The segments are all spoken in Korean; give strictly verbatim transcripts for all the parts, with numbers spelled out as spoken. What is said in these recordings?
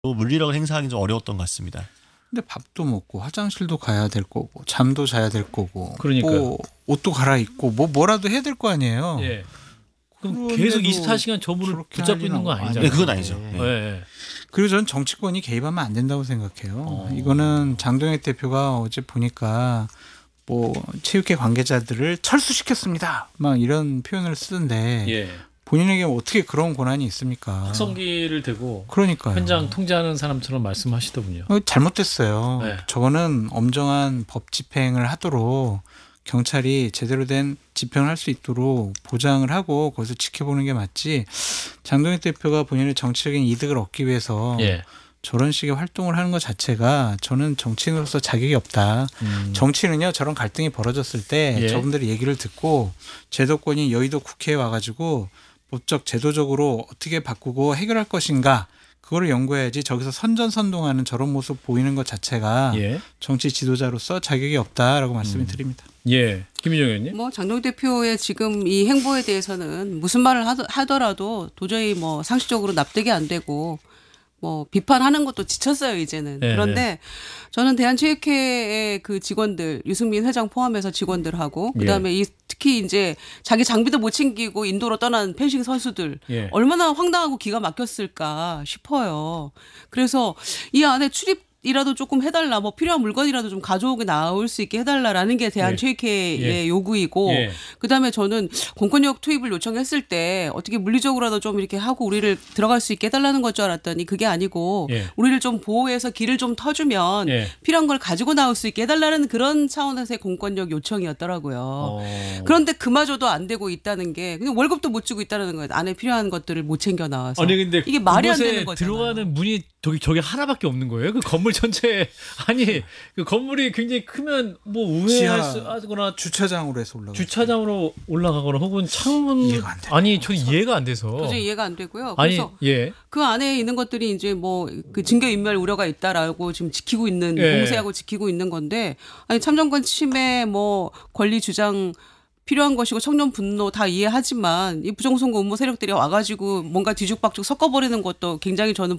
물리력을 행사하기 좀 어려웠던 것 같습니다. 근데 밥도 먹고 화장실도 가야 될 거고 잠도 자야 될 거고 그러니까요. 뭐 옷도 갈아입고 뭐 뭐라도 해야 될 거 아니에요. 예. 그럼 계속 이십사 시간 저분을 붙잡고 있는 건 아니잖아요. 네, 그건 아니죠. 네. 네. 네. 그리고 저는 정치권이 개입하면 안 된다고 생각해요. 어. 이거는 장동혁 대표가 어제 보니까 뭐 체육회 관계자들을 철수시켰습니다. 막 이런 표현을 쓰던데 예. 본인에게 어떻게 그런 권한이 있습니까? 확성기를 대고 그러니까요. 현장 통제하는 사람처럼 말씀하시더군요. 어, 잘못됐어요. 네. 저거는 엄정한 법 집행을 하도록 경찰이 제대로 된 집행을 할 수 있도록 보장을 하고 거기서 지켜보는 게 맞지. 장동혁 대표가 본인의 정치적인 이득을 얻기 위해서 예. 저런 식의 활동을 하는 것 자체가 저는 정치인으로서 자격이 없다. 음. 정치는요, 저런 갈등이 벌어졌을 때 예. 저분들의 얘기를 듣고 제도권이 여의도 국회에 와가지고 법적 제도적으로 어떻게 바꾸고 해결할 것인가 그거를 연구해야지 저기서 선전선동하는 저런 모습 보이는 것 자체가 예. 정치 지도자로서 자격이 없다라고 말씀을 음. 드립니다. 예. 김희정 의원님. 뭐 장동혁 대표의 지금 이 행보에 대해서는 무슨 말을 하더, 하더라도 도저히 뭐 상식적으로 납득이 안 되고 뭐 비판하는 것도 지쳤어요 이제는. 네, 그런데 네. 저는 대한체육회의 그 직원들 유승민 회장 포함해서 직원들하고 그다음에 이 특히 이제 자기 장비도 못 챙기고 인도로 떠난 펜싱 선수들 예. 얼마나 황당하고 기가 막혔을까 싶어요. 그래서 이 안에 출입 이라도 조금 해달라, 뭐 필요한 물건이라도 좀 가져오게 나올 수 있게 해달라라는 게 대한체육회의 예. 요구이고, 예. 그 다음에 저는 공권력 투입을 요청했을 때 어떻게 물리적으로라도 좀 이렇게 하고 우리를 들어갈 수 있게 해달라는 것 줄 알았더니 그게 아니고 예. 우리를 좀 보호해서 길을 좀 터주면 예. 필요한 걸 가지고 나올 수 있게 해달라는 그런 차원에서의 공권력 요청이었더라고요. 어. 그런데 그마저도 안 되고 있다는 게 그냥 월급도 못 주고 있다는 거예요. 안에 필요한 것들을 못 챙겨 나와서. 아니 근데 이게 말이 안 그곳에 되는 거잖아요. 들어가는 문이 저기 저기 하나밖에 없는 거예요. 그 건물 전체에 아니 그 건물이 굉장히 크면 뭐 우회할 수 하거나 주차장으로 해서 올라가. 주차장으로 올라가거나 혹은 창문 이해가 안 돼요. 아니 저 이해가 안 돼서 도저히 이해가 안 되고요. 아니 그래서 예 그 안에 있는 것들이 이제 뭐 그 징계 인멸 우려가 있다라고 지금 지키고 있는 예. 봉쇄하고 지키고 있는 건데 아니 참정권 침해 뭐 권리 주장 필요한 것이고 청년 분노 다 이해하지만 이 부정선거 음모 세력들이 와가지고 뭔가 뒤죽박죽 섞어버리는 것도 굉장히 저는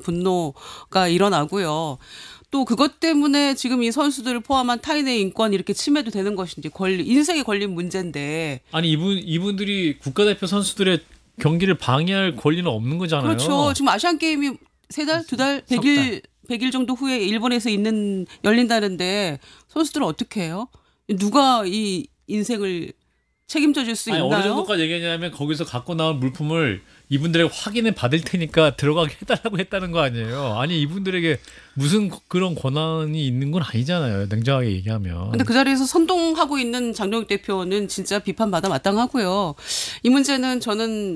분노가 일어나고요. 또 그것 때문에 지금 이 선수들을 포함한 타인의 인권 이렇게 침해도 되는 것인지 권리 인생에 걸린 문제인데 아니 이분 이분들이 국가대표 선수들의 경기를 방해할 권리는 없는 거잖아요. 그렇죠. 지금 아시안 게임이 세 달, 두 달, 백 일, 백 일 정도 후에 일본에서 있는 열린다는데 선수들은 어떻게 해요? 누가 이 인생을 책임져 줄 수 아니, 있나요? 어느 정도까지 얘기하냐면 거기서 갖고 나온 물품을 이분들에게 확인해 받을 테니까 들어가게 해달라고 했다는 거 아니에요. 아니 이분들에게 무슨 그런 권한이 있는 건 아니잖아요. 냉정하게 얘기하면. 근데 그 자리에서 선동하고 있는 장동혁 대표는 진짜 비판받아 마땅하고요. 이 문제는 저는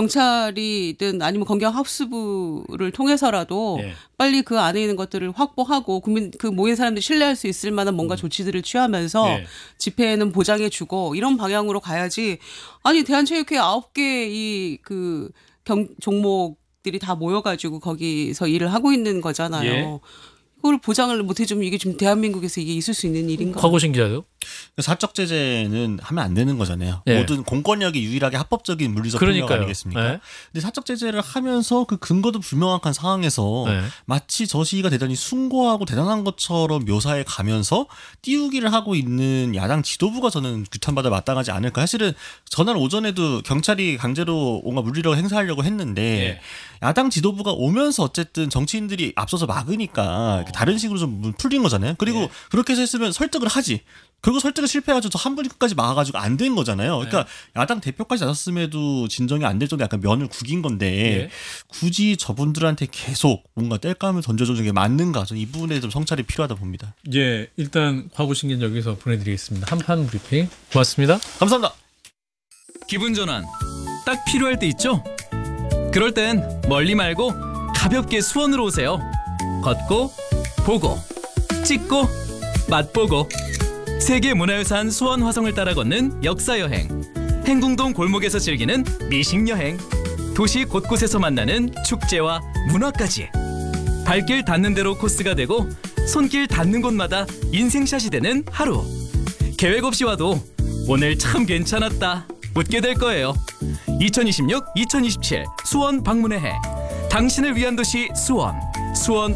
경찰이든 아니면 검경합수부를 통해서라도 예. 빨리 그 안에 있는 것들을 확보하고 국민 그 모인 사람들이 신뢰할 수 있을 만한 뭔가 조치들을 취하면서 예. 집회는 보장해주고 이런 방향으로 가야지. 아니 대한체육회 아홉 개 이 그 경 종목들이 다 모여가지고 거기서 일을 하고 있는 거잖아요. 예. 그걸 보장을 못 해주면 이게 지금 대한민국에서 이게 있을 수 있는 일인가? 곽오신 기자도? 사적 제재는 하면 안 되는 거잖아요. 네. 모든 공권력이 유일하게 합법적인 물리적 그러니까요. 폭력 아니겠습니까? 네. 근데 사적 제재를 하면서 그 근거도 불명확한 상황에서 네. 마치 저 시위가 대단히 숭고하고 대단한 것처럼 묘사해 가면서 띄우기를 하고 있는 야당 지도부가 저는 규탄받아 마땅하지 않을까. 사실은 전날 오전에도 경찰이 강제로 뭔가 물리력을 행사하려고 했는데 네. 야당 지도부가 오면서 어쨌든 정치인들이 앞서서 막으니까 어. 다른 식으로 좀 풀린 거잖아요. 그리고 네. 그렇게 해서 했으면 설득을 하지. 결국 설득을 실패해가지고 저 한 분이 끝까지 막아가지고 안 된 거잖아요. 그러니까 네. 야당 대표까지 나섰음에도 진정이 안 될 정도 약간 면을 구긴 건데 네. 굳이 저분들한테 계속 뭔가 땔감을 던져주는 게 맞는가? 저는 이 부분에 좀 성찰이 필요하다 봅니다. 예, 일단 곽오신 기자 여기서 보내드리겠습니다. 한판 브리핑 고맙습니다. 감사합니다. 기분 전환 딱 필요할 때 있죠? 그럴 땐 멀리 말고 가볍게 수원으로 오세요. 걷고 보고 찍고 맛보고 세계문화유산 수원 화성을 따라 걷는 역사여행, 행궁동 골목에서 즐기는 미식여행, 도시 곳곳에서 만나는 축제와 문화까지 발길 닿는 대로 코스가 되고 손길 닿는 곳마다 인생샷이 되는 하루. 계획 없이 와도 오늘 참 괜찮았다 웃게 될 거예요. 이천이십육 이천이십칠 수원 방문의 해, 당신을 위한 도시 수원. 수원